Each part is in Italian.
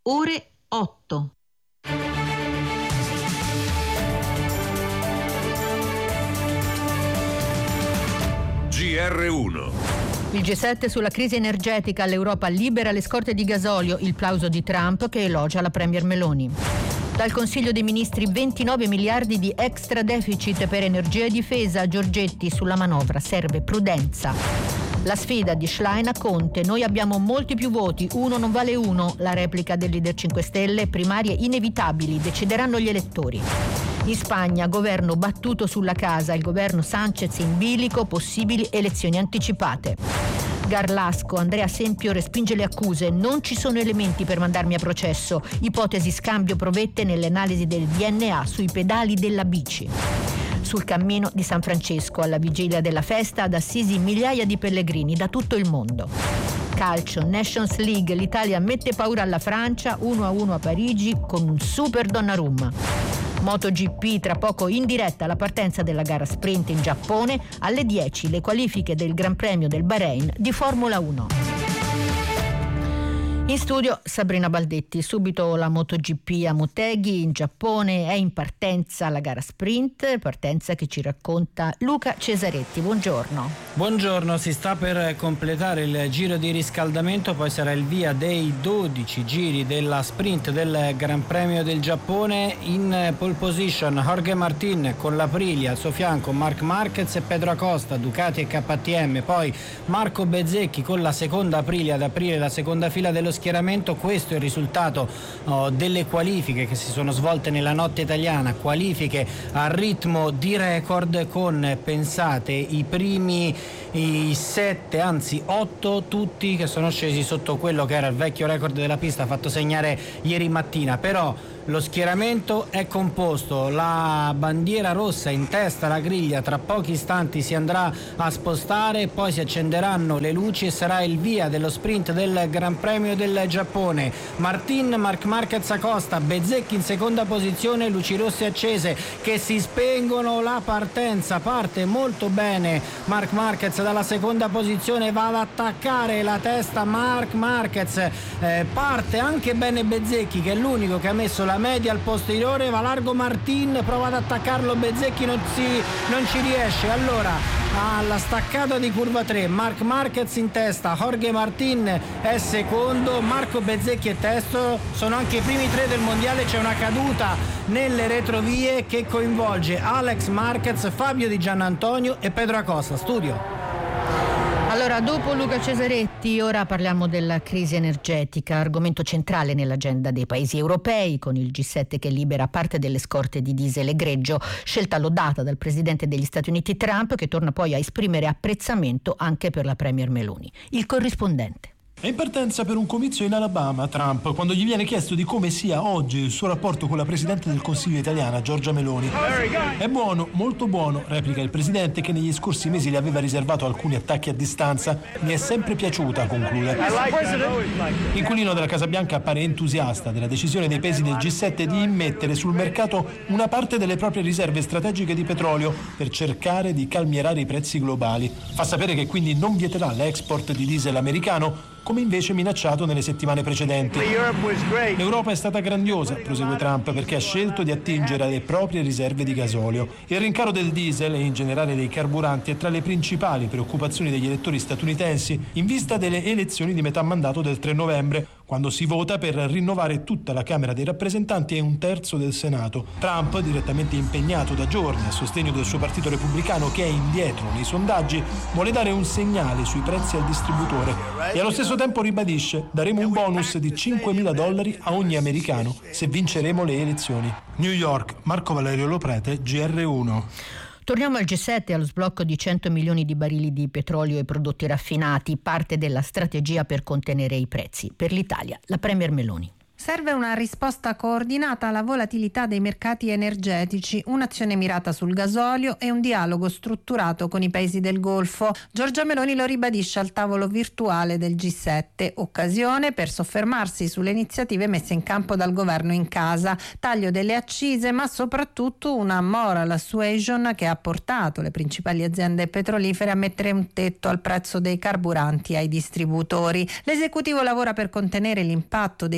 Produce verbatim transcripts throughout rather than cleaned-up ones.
ore otto. G R uno. Il G sette sulla crisi energetica, l'Europa libera le scorte di gasolio, il plauso di Trump che elogia la premier Meloni. Dal Consiglio dei Ministri ventinove miliardi di extra deficit per energia e difesa, Giorgetti sulla manovra, serve prudenza. La sfida di Schlein a Conte, noi abbiamo molti più voti, uno non vale uno, la replica del leader cinque Stelle, primarie inevitabili, decideranno gli elettori. In Spagna, governo battuto sulla casa, il governo Sanchez in bilico, possibili elezioni anticipate. Garlasco, Andrea Sempio respinge le accuse, non ci sono elementi per mandarmi a processo, ipotesi scambio provette nelle analisi del D N A sui pedali della bici. Sul cammino di San Francesco, alla vigilia della festa, ad Assisi migliaia di pellegrini da tutto il mondo. Calcio, Nations League, l'Italia mette paura alla Francia, uno a uno a Parigi con un super Donnarumma. MotoGP, tra poco in diretta la partenza della gara sprint in Giappone, alle dieci le qualifiche del Gran Premio del Bahrain di Formula uno. In studio Sabrina Baldetti, subito la MotoGP a Motegi in Giappone, è in partenza la gara sprint, partenza che ci racconta Luca Cesaretti. Buongiorno. Buongiorno, si sta per completare il giro di riscaldamento, poi sarà il via dei dodici giri della sprint del Gran Premio del Giappone. In pole position Jorge Martin con l'Aprilia, al suo fianco Marc Marquez e Pedro Acosta, Ducati e K T M, poi Marco Bezzecchi con la seconda Aprilia ad aprire la seconda fila dello schieramento. Questo è il risultato oh, delle qualifiche che si sono svolte nella notte italiana, qualifiche a ritmo di record con, pensate, i primi i sette, anzi otto tutti che sono scesi sotto quello che era il vecchio record della pista fatto segnare ieri mattina. Però lo schieramento è composto, la bandiera rossa in testa alla griglia tra pochi istanti si andrà a spostare, poi si accenderanno le luci e sarà il via dello sprint del Gran Premio del Giappone. Martin, Marc Marquez, Acosta, Bezzecchi in seconda posizione, luci rosse accese che si spengono, la partenza parte molto bene. Marc Marquez dalla seconda posizione va ad attaccare la testa Marc Marquez, eh, parte anche bene Bezzecchi che è l'unico che ha messo la media al posteriore, va largo Martin, prova ad attaccarlo Bezzecchi, non, si, non ci riesce. Allora alla staccata di curva tre Marc Marquez in testa, Jorge Martin è secondo, Marco Bezzecchi è terzo, sono anche i primi tre del mondiale. C'è una caduta nelle retrovie che coinvolge Alex Marquez, Fabio Di Giannantonio e Pedro Acosta. Studio. Allora, dopo Luca Cesaretti, ora parliamo della crisi energetica, argomento centrale nell'agenda dei paesi europei, con il G sette che libera parte delle scorte di diesel e greggio, scelta lodata dal presidente degli Stati Uniti Trump, che torna poi a esprimere apprezzamento anche per la premier Meloni. Il corrispondente. È in partenza per un comizio in Alabama Trump, quando gli viene chiesto di come sia oggi il suo rapporto con la Presidente del Consiglio italiana, Giorgia Meloni. È buono, molto buono, replica il Presidente, che negli scorsi mesi le aveva riservato alcuni attacchi a distanza. Mi è sempre piaciuta, conclude. L'inquilino della Casa Bianca appare entusiasta della decisione dei paesi del G sette di immettere sul mercato una parte delle proprie riserve strategiche di petrolio per cercare di calmierare i prezzi globali. Fa sapere che quindi non vieterà l'export di diesel americano, come invece minacciato nelle settimane precedenti. L'Europa è stata grandiosa, prosegue Trump, perché ha scelto di attingere alle proprie riserve di gasolio. Il rincaro del diesel e in generale dei carburanti è tra le principali preoccupazioni degli elettori statunitensi in vista delle elezioni di metà mandato del tre novembre, quando si vota per rinnovare tutta la Camera dei rappresentanti e un terzo del Senato. Trump, direttamente impegnato da giorni a sostegno del suo partito repubblicano che è indietro nei sondaggi, vuole dare un segnale sui prezzi al distributore e allo stesso tempo ribadisce: daremo un bonus di cinquemila dollari a ogni americano se vinceremo le elezioni. New York, Marco Valerio Loprete, G R uno. Torniamo al G sette e allo sblocco di cento milioni di barili di petrolio e prodotti raffinati, parte della strategia per contenere i prezzi. Per l'Italia, la premier Meloni. Serve una risposta coordinata alla volatilità dei mercati energetici, un'azione mirata sul gasolio e un dialogo strutturato con i paesi del Golfo. Giorgia Meloni lo ribadisce al tavolo virtuale del G sette, occasione per soffermarsi sulle iniziative messe in campo dal governo in casa, taglio delle accise, ma soprattutto una moral suasion che ha portato le principali aziende petrolifere a mettere un tetto al prezzo dei carburanti ai distributori. L'esecutivo lavora per contenere l'impatto dei rincari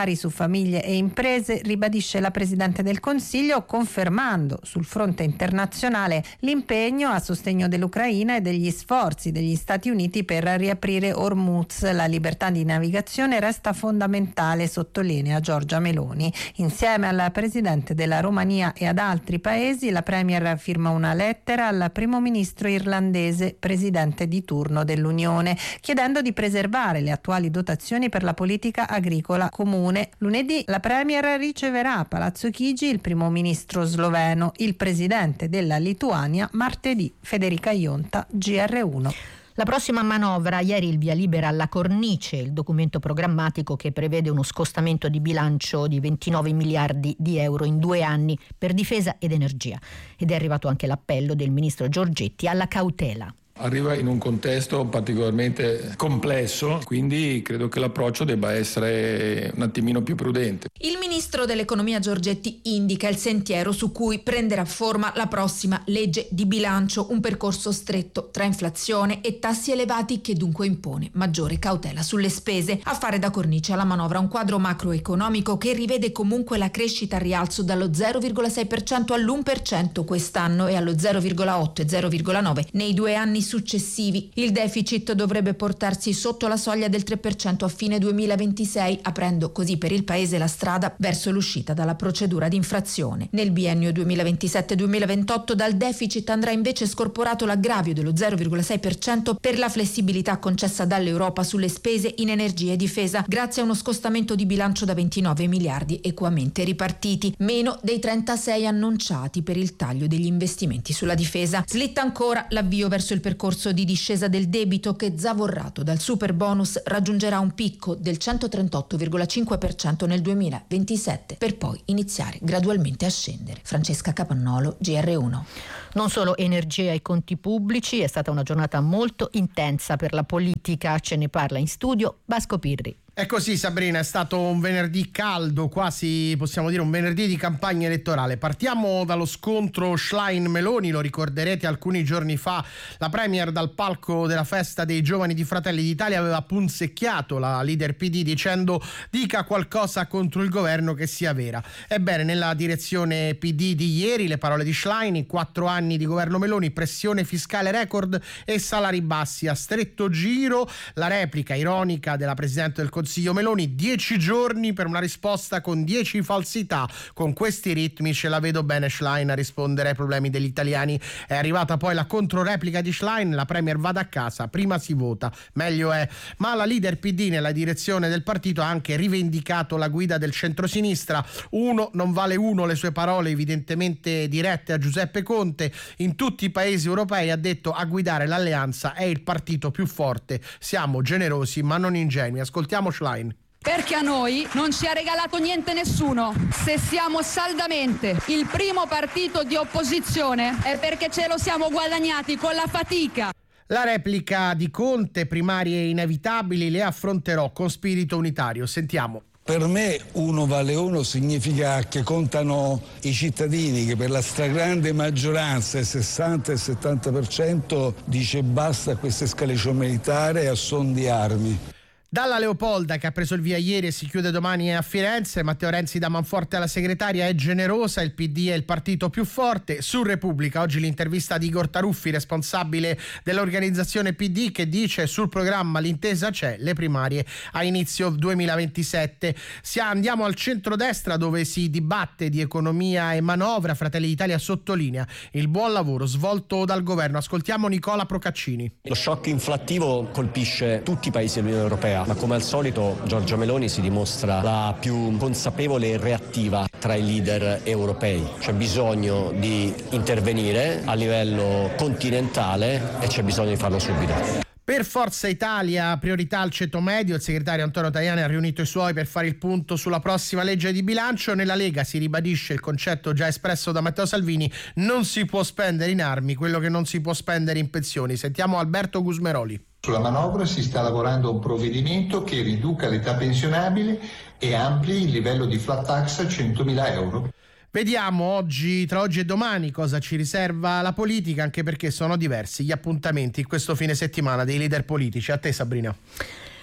supplementari su famiglie e imprese, ribadisce la Presidente del Consiglio, confermando sul fronte internazionale l'impegno a sostegno dell'Ucraina e degli sforzi degli Stati Uniti per riaprire Hormuz. La libertà di navigazione resta fondamentale, sottolinea Giorgia Meloni. Insieme al Presidente della Romania e ad altri paesi, la Premier firma una lettera al Primo Ministro irlandese, Presidente di turno dell'Unione, chiedendo di preservare le attuali dotazioni per la politica agricola comune. Lunedì la Premier riceverà a Palazzo Chigi il Primo Ministro sloveno, il Presidente della Lituania martedì. Federica Ionta, G R uno. La prossima manovra, ieri il via libera alla cornice, il documento programmatico che prevede uno scostamento di bilancio di ventinove miliardi di euro in due anni per difesa ed energia. Ed è arrivato anche l'appello del ministro Giorgetti alla cautela. Arriva in un contesto particolarmente complesso, quindi credo che l'approccio debba essere un attimino più prudente. Il ministro dell'economia Giorgetti indica il sentiero su cui prenderà forma la prossima legge di bilancio, un percorso stretto tra inflazione e tassi elevati che dunque impone maggiore cautela sulle spese. A fare da cornice alla manovra un quadro macroeconomico che rivede comunque la crescita al rialzo dallo zero virgola sei per cento all'uno per cento quest'anno e allo zero virgola otto e zero virgola nove nei due anni successivi. Il deficit dovrebbe portarsi sotto la soglia del tre per cento a fine duemilaventisei, aprendo così per il paese la strada verso l'uscita dalla procedura di infrazione. Nel biennio duemilaventisette duemilaventotto dal deficit andrà invece scorporato l'aggravio dello zero virgola sei per cento per la flessibilità concessa dall'Europa sulle spese in energia e difesa, grazie a uno scostamento di bilancio da ventinove miliardi equamente ripartiti, meno dei trentasei annunciati per il taglio degli investimenti sulla difesa. Slitta ancora l'avvio verso il percorso di discesa del debito che, zavorrato dal super bonus, raggiungerà un picco del centotrentotto virgola cinque per cento nel duemilaventisette per poi iniziare gradualmente a scendere. Francesca Capannolo, G R uno. Non solo energia e conti pubblici, è stata una giornata molto intensa per la politica, ce ne parla in studio Vasco Pirri. È così, Sabrina, è stato un venerdì caldo, quasi possiamo dire un venerdì di campagna elettorale. Partiamo dallo scontro Schlein-Meloni, lo ricorderete, alcuni giorni fa la Premier dal palco della festa dei giovani di Fratelli d'Italia aveva punzecchiato la leader P D dicendo dica qualcosa contro il governo che sia vera. Ebbene, nella direzione P D di ieri le parole di Schlein: in quattro anni di governo Meloni, pressione fiscale record e salari bassi a stretto giro. La replica ironica della Presidente del Consiglio Consiglio Meloni: dieci giorni per una risposta con dieci falsità. Con questi ritmi ce la vedo bene Schlein a rispondere ai problemi degli italiani. È arrivata poi la controreplica di Schlein: la Premier vada a casa, prima si vota, meglio è. Ma la leader P D nella direzione del partito ha anche rivendicato la guida del centrosinistra. Uno non vale uno, le sue parole evidentemente dirette a Giuseppe Conte. In tutti i paesi europei, ha detto, a guidare l'alleanza è il partito più forte. Siamo generosi ma non ingenui. Ascoltiamo Schlein. Perché a noi non ci ha regalato niente nessuno. Se siamo saldamente il primo partito di opposizione è perché ce lo siamo guadagnati con la fatica. La replica di Conte: primarie inevitabili, le affronterò con spirito unitario. Sentiamo. Per me uno vale uno significa che contano i cittadini, che per la stragrande maggioranza, il sessanta e il settanta per cento, dice basta a questa escalation militare e a suon di armi. Dalla Leopolda, che ha preso il via ieri e si chiude domani a Firenze, Matteo Renzi da Manforte alla segretaria: è generosa, il P D è il partito più forte. Su Repubblica oggi l'intervista di Igor Taruffi, responsabile dell'organizzazione P D, che dice: sul programma l'intesa c'è, le primarie a inizio duemilaventisette. Si andiamo al centrodestra, dove si dibatte di economia e manovra. Fratelli d'Italia sottolinea il buon lavoro svolto dal governo. Ascoltiamo Nicola Procaccini. Lo shock inflattivo colpisce tutti i paesi dell'Unione Europea, ma come al solito Giorgia Meloni si dimostra la più consapevole e reattiva tra i leader europei. C'è bisogno di intervenire a livello continentale e c'è bisogno di farlo subito. Per Forza Italia, priorità al ceto medio. Il segretario Antonio Tajani ha riunito i suoi per fare il punto sulla prossima legge di bilancio. Nella Lega si ribadisce il concetto già espresso da Matteo Salvini: non si può spendere in armi quello che non si può spendere in pensioni. Sentiamo Alberto Gusmeroli. Sulla manovra si sta lavorando a un provvedimento che riduca l'età pensionabile e ampli il livello di flat tax a centomila euro. Vediamo oggi, tra oggi e domani, cosa ci riserva la politica, anche perché sono diversi gli appuntamenti questo fine settimana dei leader politici. A te, Sabrina.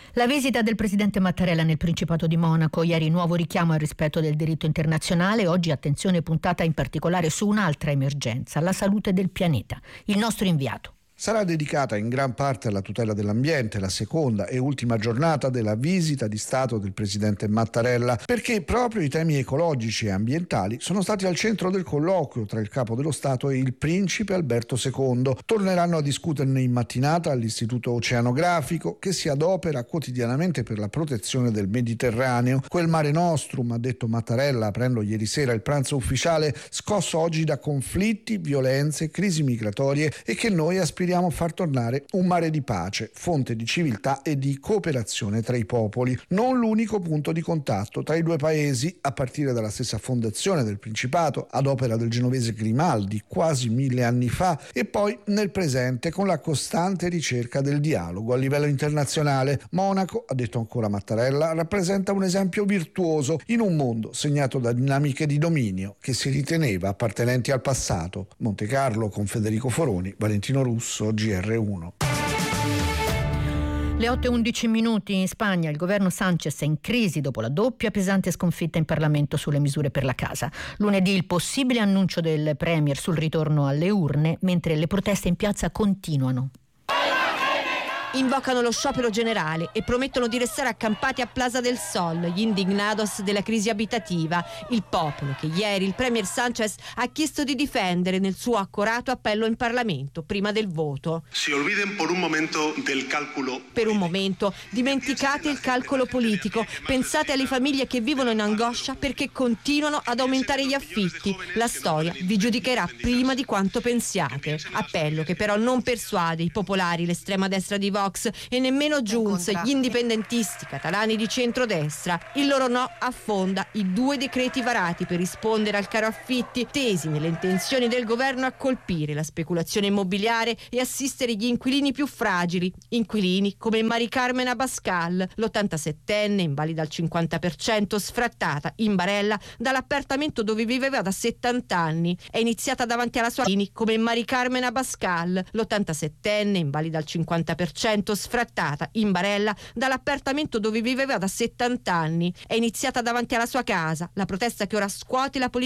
La visita del presidente Mattarella nel Principato di Monaco, ieri nuovo richiamo al rispetto del diritto internazionale, oggi attenzione puntata in particolare su un'altra emergenza, la salute del pianeta. Il nostro inviato. Sarà dedicata in gran parte alla tutela dell'ambiente, la seconda e ultima giornata della visita di Stato del presidente Mattarella, perché proprio i temi ecologici e ambientali sono stati al centro del colloquio tra il capo dello Stato e il principe Alberto secondo. Torneranno a discuterne in mattinata all'Istituto Oceanografico, che si adopera quotidianamente per la protezione del Mediterraneo, quel mare nostrum, ha detto Mattarella aprendo ieri sera il pranzo ufficiale, scosso oggi da conflitti, violenze, crisi migratorie e che noi aspiriamo a far tornare un mare di pace, fonte di civiltà e di cooperazione tra i popoli. Non l'unico punto di contatto tra i due paesi, a partire dalla stessa fondazione del Principato, ad opera del genovese Grimaldi, quasi mille anni fa, e poi nel presente con la costante ricerca del dialogo a livello internazionale. Monaco, ha detto ancora Mattarella, rappresenta un esempio virtuoso in un mondo segnato da dinamiche di dominio che si riteneva appartenenti al passato. Monte Carlo con Federico Foroni, Valentino Russo, G R uno. Le otto e undici minuti in Spagna, il governo Sánchez è in crisi dopo la doppia pesante sconfitta in Parlamento sulle misure per la casa. Lunedì il possibile annuncio del Premier sul ritorno alle urne, mentre le proteste in piazza continuano. Invocano lo sciopero generale e promettono di restare accampati a Plaza del Sol, gli indignados della crisi abitativa, il popolo che ieri il premier Sánchez ha chiesto di difendere nel suo accorato appello in Parlamento prima del voto. Si olviden por un momento del calcolo. Per un momento dimenticate il calcolo politico, pensate alle famiglie che vivono in angoscia perché continuano ad aumentare gli affitti. La storia vi giudicherà prima di quanto pensiate. Appello che però non persuade i popolari, l'estrema destra di Vox e nemmeno Junts, gli indipendentisti catalani di centrodestra. Il loro no affonda i due decreti varati per rispondere al caro affitti, tesi nelle intenzioni del governo a colpire la speculazione immobiliare e assistere gli inquilini più fragili, inquilini come Mari Carmen Abascal, l'ottantasettenne invalida al cinquanta per cento, sfrattata in barella dall'appartamento dove viveva da settanta anni. È iniziata davanti alla sua come Mari Carmen Abascal, l'ottantasettenne invalida al cinquanta per cento, sfrattata in barella dall'appartamento dove viveva da settanta anni. È iniziata davanti alla sua casa la protesta che ora scuote la politica